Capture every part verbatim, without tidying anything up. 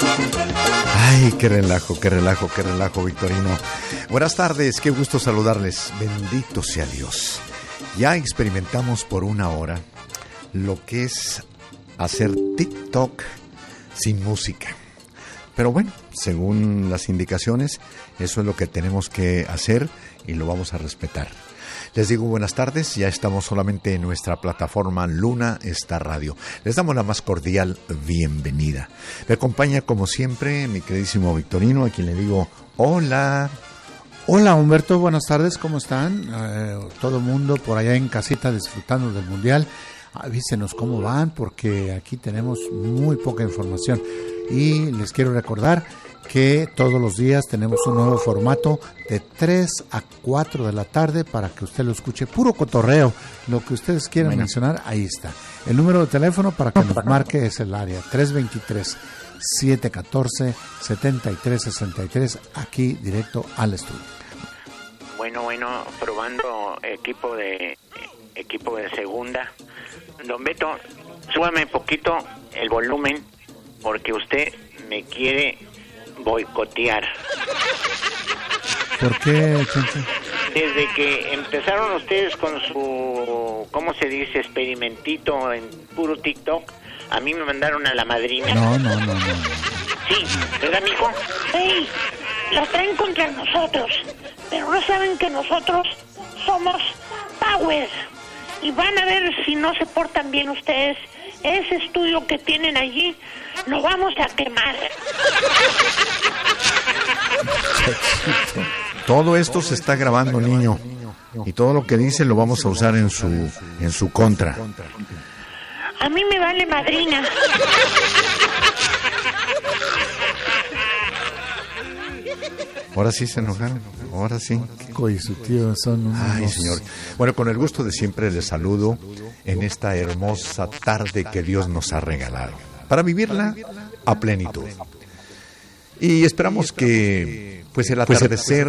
Ay, qué relajo, qué relajo, qué relajo, Victorino. Buenas tardes, qué gusto saludarles. Bendito sea Dios. Ya experimentamos por una hora lo que es hacer TikTok sin música. Pero bueno, según las indicaciones, eso es lo que tenemos que hacer y lo vamos a respetar. Les digo buenas tardes, ya estamos solamente en nuestra plataforma Luna Star Radio. Les damos la más cordial bienvenida. Me acompaña como siempre mi queridísimo Victorino, a quien le digo hola. Hola Humberto, buenas tardes, ¿cómo están? Eh, todo el mundo por allá en casita disfrutando del Mundial. Avísenos cómo van, porque aquí tenemos muy poca información. Y les quiero recordar que todos los días tenemos un nuevo formato de tres a cuatro de la tarde para que usted lo escuche, puro cotorreo, lo que ustedes quieran bueno. mencionar, ahí está. El número de teléfono para que nos marque es el área tres dos tres, siete uno cuatro, siete tres seis tres, aquí directo al estudio. Bueno, bueno, probando equipo de equipo de segunda. Don Beto, súbame poquito el volumen porque usted me quiere boicotear. ¿Por qué, Chencho? Desde que empezaron ustedes con su, ¿cómo se dice? Experimentito en puro TikTok, a mí me mandaron a la madrina. No, no, no, no. Sí, ¿verdad, mijo? Sí, la traen contra nosotros, pero no saben que nosotros somos Power. Y van a ver si no se portan bien ustedes. Ese estudio que tienen allí lo vamos a quemar. Todo esto se está grabando, niño, y todo lo que dice lo vamos a usar en su en su contra. A mí me vale madrina. Ahora sí se enojaron, ahora sí. Oye, su tío son unos... Ay, señor. Bueno, con el gusto de siempre les saludo en esta hermosa tarde que Dios nos ha regalado, para vivirla a plenitud. Y esperamos que pues el atardecer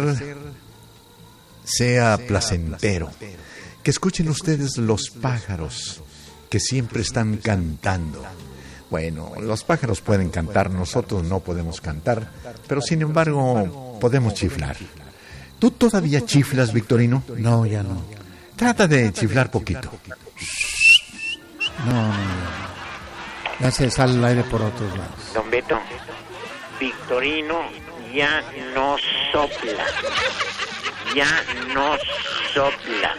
sea placentero, que escuchen ustedes los pájaros que siempre están cantando. Bueno, los pájaros pueden cantar, nosotros no podemos cantar, pero sin embargo podemos chiflar. ¿Tú todavía chiflas, Victorino? No, ya no. Trata de chiflar poquito. No, no, no. Ya se sale el aire por otros lados. Don Beto, Victorino ya no sopla. Ya no sopla.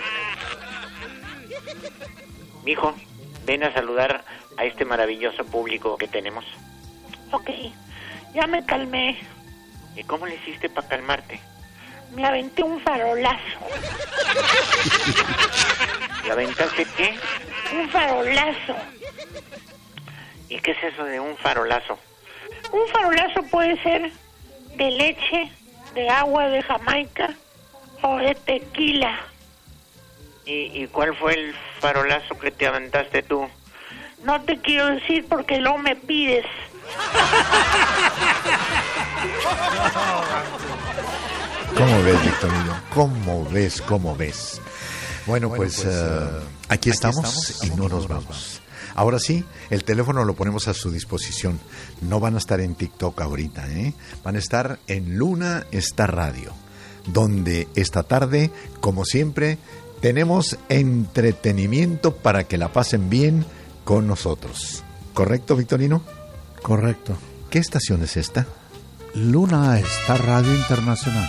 Mijo, ven a saludar a este maravilloso público que tenemos. Ok, ya me calmé. ¿Y cómo le hiciste para calmarte? Me aventé un farolazo. ¿Le aventaste qué? Un farolazo. ¿Y qué es eso de un farolazo? Un farolazo puede ser de leche, de agua de Jamaica o de tequila. ¿Y, y cuál fue el farolazo que te aventaste tú? No te quiero decir porque luego me pides. ¿Cómo ves, Victorino? ¿Cómo ves? ¿Cómo ves? Bueno, bueno pues, pues uh, aquí, aquí estamos, estamos y no nos vamos. Ahora sí, el teléfono lo ponemos a su disposición. No van a estar en TikTok ahorita, ¿eh? Van a estar en Luna Star Radio, donde esta tarde, como siempre, tenemos entretenimiento para que la pasen bien con nosotros. ¿Correcto, Victorino? Correcto. ¿Qué estación es esta? Luna Star Radio Internacional.